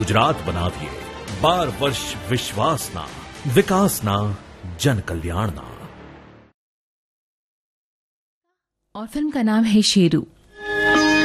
गुजरात बनावीए 12 वर्ष विश्वासना विकासना जन कल्याणना। और फिल्म का नाम है शेरू।